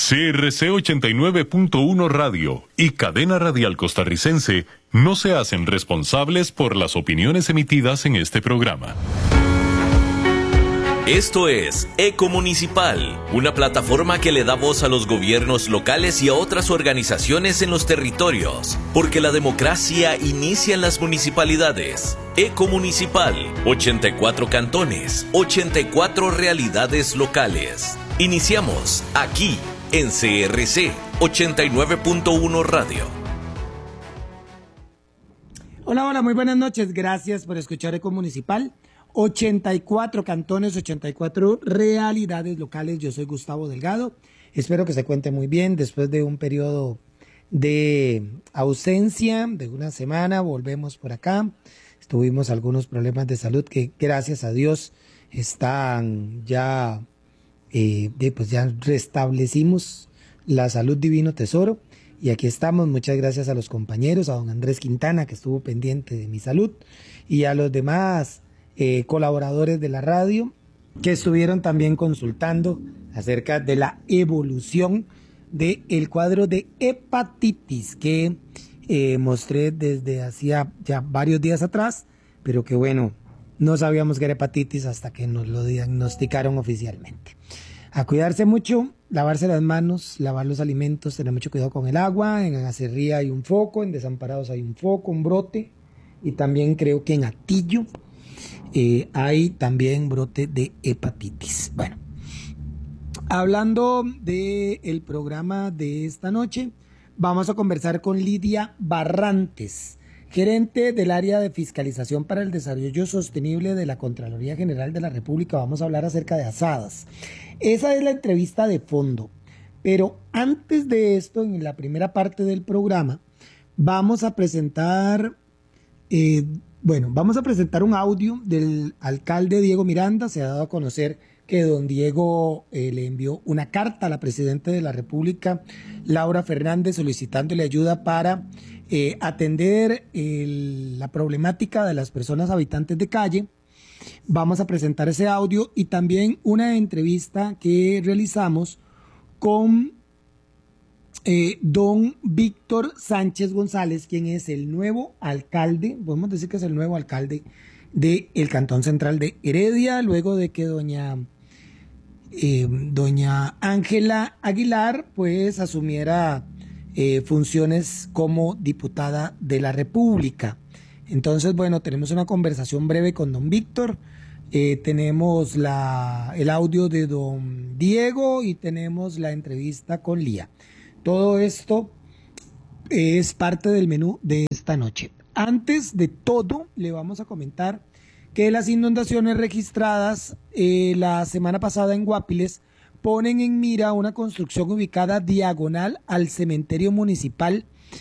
CRC 89.1 Radio y Cadena Radial Costarricense no se hacen responsables por las opiniones emitidas en este programa. Esto es Ecomunicipal, una plataforma que le da voz a los gobiernos locales y a otras organizaciones en los territorios, porque la democracia inicia en las municipalidades. Ecomunicipal, 84 cantones, 84 realidades locales. Iniciamos aquí en CRC 89.1 Radio. Hola, muy buenas noches. Gracias por escuchar Ecomunicipal. 84 cantones, 84 realidades locales. Yo soy Gustavo Delgado. Espero que se cuente muy bien. Después de un periodo de ausencia de una semana, volvemos por acá. Tuvimos algunos problemas de salud que, gracias a Dios, están ya, pues ya restablecimos la salud, divino tesoro. Y aquí estamos. Muchas gracias a los compañeros, a don Andrés Quintana, que estuvo pendiente de mi salud, y a los demás colaboradores de la radio que estuvieron también consultando acerca de la evolución del cuadro de hepatitis que mostré desde hacía ya varios días atrás, pero que bueno, no sabíamos que era hepatitis hasta que nos lo diagnosticaron oficialmente. A cuidarse mucho, lavarse las manos, lavar los alimentos, tener mucho cuidado con el agua. En Acerría hay un foco, en Desamparados hay un foco, un brote, y también creo que en Atillo hay también brote de hepatitis. Bueno, hablando del programa de esta noche, vamos a conversar con Lidia Barrantes, gerente del área de fiscalización para el desarrollo sostenible de la Contraloría General de la República. Vamos a hablar acerca de asadas. Esa es la entrevista de fondo, pero antes de esto, en la primera parte del programa, vamos a presentar un audio del alcalde Diego Miranda. Se ha dado a conocer que don Diego le envió una carta a la presidenta de la República, Laura Fernández, solicitándole ayuda para atender la problemática de las personas habitantes de calle. Vamos a presentar ese audio y también una entrevista que realizamos con don Víctor Sánchez González, quien es el nuevo alcalde, podemos decir que es el nuevo alcalde del Cantón Central de Heredia, luego de que doña Ángela Aguilar pues asumiera funciones como diputada de la República. Entonces, bueno, tenemos una conversación breve con don Víctor, tenemos el audio de don Diego y tenemos la entrevista con Lía. Todo esto es parte del menú de esta noche. Antes de todo, le vamos a comentar que las inundaciones registradas la semana pasada en Guapiles ponen en mira una construcción ubicada diagonal al cementerio municipal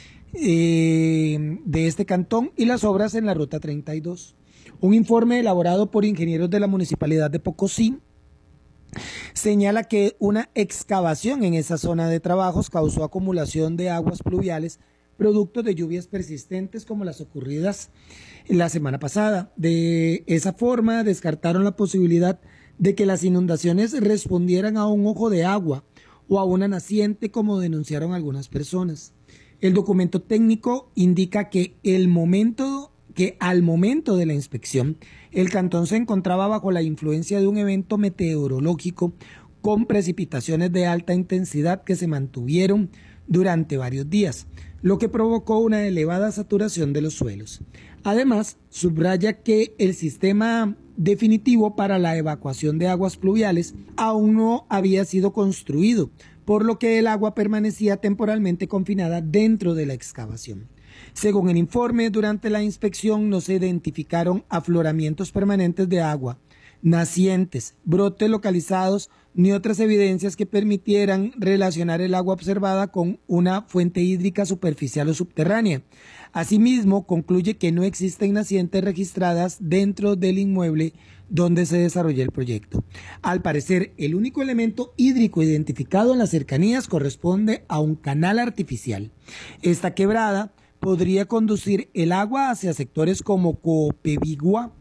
de este cantón y las obras en la Ruta 32. Un informe elaborado por ingenieros de la Municipalidad de Pocosí señala que una excavación en esa zona de trabajos causó acumulación de aguas pluviales producto de lluvias persistentes como las ocurridas la semana pasada. De esa forma, descartaron la posibilidad de que las inundaciones respondieran a un ojo de agua o a una naciente, como denunciaron algunas personas. El documento técnico indica que al momento de la inspección, el cantón se encontraba bajo la influencia de un evento meteorológico con precipitaciones de alta intensidad que se mantuvieron durante varios días, lo que provocó una elevada saturación de los suelos. Además, subraya que el sistema definitivo para la evacuación de aguas pluviales aún no había sido construido, por lo que el agua permanecía temporalmente confinada dentro de la excavación. Según el informe, durante la inspección no se identificaron afloramientos permanentes de agua, nacientes, brotes localizados, ni otras evidencias que permitieran relacionar el agua observada con una fuente hídrica superficial o subterránea. Asimismo, concluye que no existen nacientes registradas dentro del inmueble donde se desarrolla el proyecto. Al parecer, el único elemento hídrico identificado en las cercanías corresponde a un canal artificial. Esta quebrada podría conducir el agua hacia sectores como Copevigua,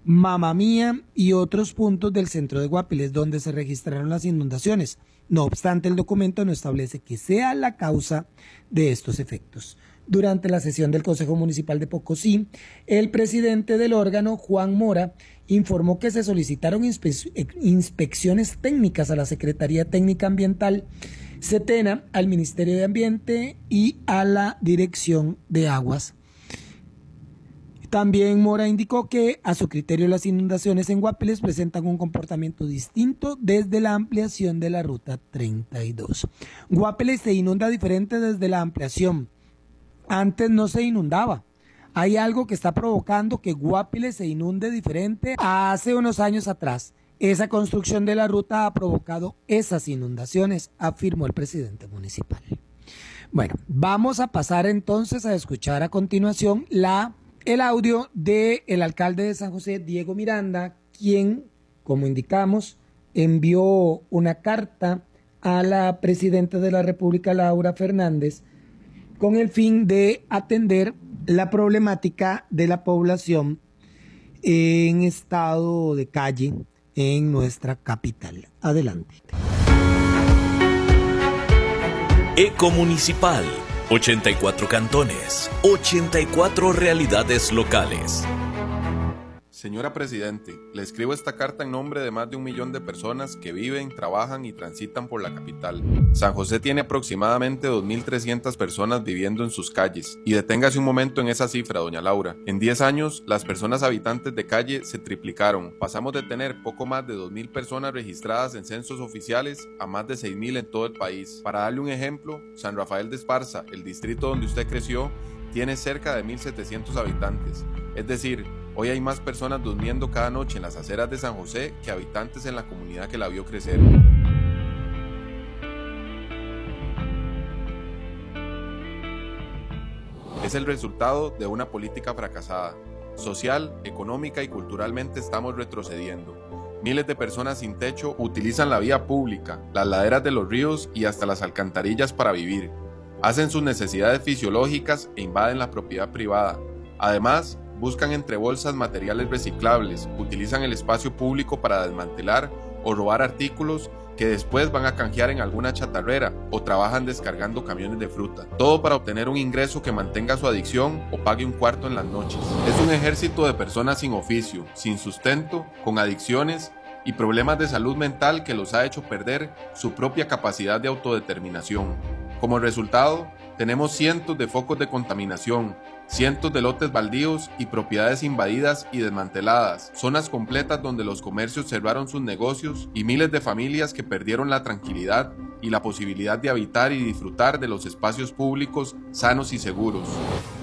Mamamía y otros puntos del centro de Guápiles donde se registraron las inundaciones. No obstante, el documento no establece que sea la causa de estos efectos. Durante la sesión del Consejo Municipal de Pocosí, el presidente del órgano, Juan Mora, informó que se solicitaron inspecciones técnicas a la Secretaría Técnica Ambiental, SETENA, al Ministerio de Ambiente y a la Dirección de Aguas. También Mora indicó que, a su criterio, las inundaciones en Guápiles presentan un comportamiento distinto desde la ampliación de la Ruta 32. Guápiles se inunda diferente desde la ampliación. Antes no se inundaba. Hay algo que está provocando que Guápiles se inunde diferente a hace unos años atrás. Esa construcción de la ruta ha provocado esas inundaciones, afirmó el presidente municipal. Bueno, vamos a pasar entonces a escuchar a continuación el audio del alcalde de San José, Diego Miranda, quien, como indicamos, envió una carta a la presidenta de la República, Laura Fernández, con el fin de atender la problemática de la población en estado de calle en nuestra capital. Adelante. Ecomunicipal, 84 cantones, 84 realidades locales. Señora Presidente, le escribo esta carta en nombre de más de 1 millón de personas que viven, trabajan y transitan por la capital. San José tiene aproximadamente 2.300 personas viviendo en sus calles. Y deténgase un momento en esa cifra, doña Laura. En 10 años, las personas habitantes de calle se triplicaron. Pasamos de tener poco más de 2.000 personas registradas en censos oficiales a más de 6.000 en todo el país. Para darle un ejemplo, San Rafael de Esparza, el distrito donde usted creció, tiene cerca de 1.700 habitantes. Es decir, hoy hay más personas durmiendo cada noche en las aceras de San José que habitantes en la comunidad que la vio crecer. Es el resultado de una política fracasada. Social, económica y culturalmente estamos retrocediendo. Miles de personas sin techo utilizan la vía pública, las laderas de los ríos y hasta las alcantarillas para vivir. Hacen sus necesidades fisiológicas e invaden la propiedad privada. Además, buscan entre bolsas materiales reciclables, utilizan el espacio público para desmantelar o robar artículos que después van a canjear en alguna chatarrera o trabajan descargando camiones de fruta. Todo para obtener un ingreso que mantenga su adicción o pague un cuarto en las noches. Es un ejército de personas sin oficio, sin sustento, con adicciones y problemas de salud mental que los ha hecho perder su propia capacidad de autodeterminación. Como resultado, tenemos cientos de focos de contaminación, cientos de lotes baldíos y propiedades invadidas y desmanteladas, zonas completas donde los comercios cerraron sus negocios y miles de familias que perdieron la tranquilidad y la posibilidad de habitar y disfrutar de los espacios públicos sanos y seguros.